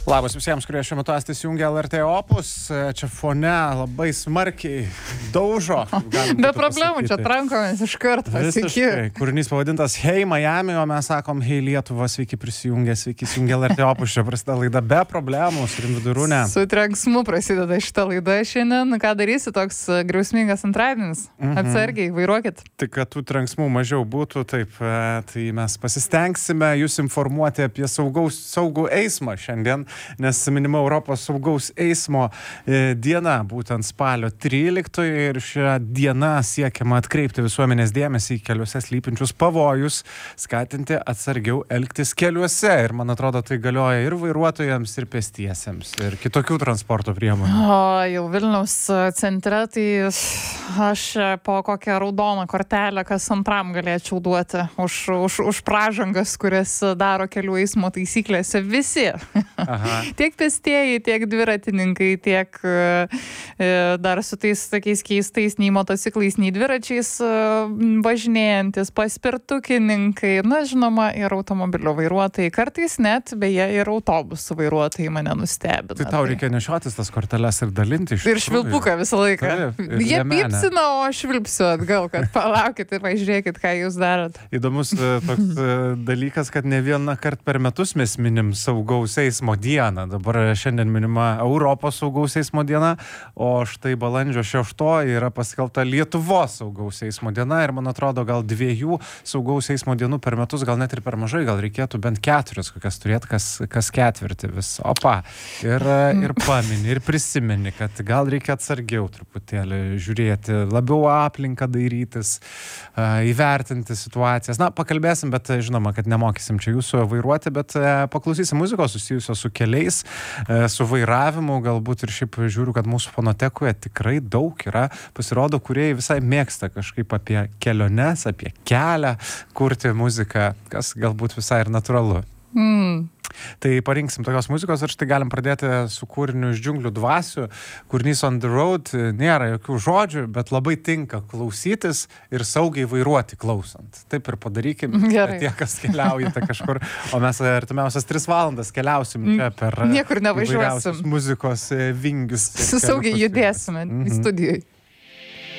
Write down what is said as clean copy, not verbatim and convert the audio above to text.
Labas visiems, kurie šiuo metu esate įsijungę LRT Opus. Čia fone labai smarkiai daužo. Be problemų, čia trankomės iš karto. Visiškai. Kūrinys pavadintas Hey Miami, o mes sakom Hey Lietuva, sveiki prisijungę, sveiki įsijungę LRT Opus. Čia prasideda laida be problemų, su Rimvidurūne. Su trenksmu prasideda šitą laidą šiandien. Ką darysi, toks griausmingas antradienis? Atsargiai, vairuokit. Tik, kad tų trenksmų mažiau būtų, taip, tai mes pasistengsime jūs informuoti apie saugų eismą šiandien. Nes minima Europos saugaus eismo diena, būtent spalio 13 ir šią dieną siekiama atkreipti visuomenės dėmesį į keliuose slypinčius pavojus, skatinti atsargiau elgtis keliuose. Ir man atrodo, tai galioja ir vairuotojams, ir pėstiesiems, ir kitokių transporto priemonių. Jau Vilniaus centre, tai aš po kokią raudoną kortelę kas antram galėčiau duoti už pražangas, kurias daro kelių eismo taisyklėse visi. Aha. Tiek pėstieji, tiek dviratininkai, tiek dar su tais tokiais keistais nei motociklais, nei dviračiais važinėjantis, paspirtukininkai, na, žinoma, ir automobilio vairuotojai. Kartais net, beje, ir autobusų vairuotojai mane nustebina. Tai tau reikia nešiotis tas korteles ir dalinti iš ir švilpuką visą laiką. Jie pipsina, o aš švilpsiu atgal, kad palaukit ir pažiūrėkit, ką jūs darot. Įdomus toks dalykas, kad ne vieną kartą per metus mes minim saugaus eismo dieną. Dabar šiandien minima Europos saugaus eismo diena, o štai balandžio 6 yra paskelbta Lietuvos saugaus eismo diena ir man atrodo gal 2 saugaus eismo dienų per metus, gal net ir per mažai, gal reikėtų bent 4 kokias turėti, kas ketvirtį vis. Opa. Ir pamini, ir prisimeni, kad gal reikia atsargiau truputėlį žiūrėti, labiau aplinką dairytis, įvertinti situacijas. Na, pakalbėsim, bet žinoma, kad nemokysim čia jūsų vairuoti, bet paklausysim muzikos susijusios su keliais, su vairavimu, galbūt ir šiaip žiūriu, kad mūsų fonotekoje tikrai daug yra, pasirodo, kurie visai mėgsta kažkaip apie keliones, apie kelią, kurti muziką, kas galbūt visai ir natūralu. Tai parinksim tokios muzikos ir štai galim pradėti su kūriniu iš Džiunglių dvasių. Kūrinys On the Road, nėra jokių žodžių, bet labai tinka klausytis ir saugiai vairuoti klausant. Taip ir padarykim, tie, kas keliaujate kažkur, o mes artimiausias 3 valandas keliausim čia per niekur nevažiuosim. Muzikos vingius. Saugiai judėsime studijoje.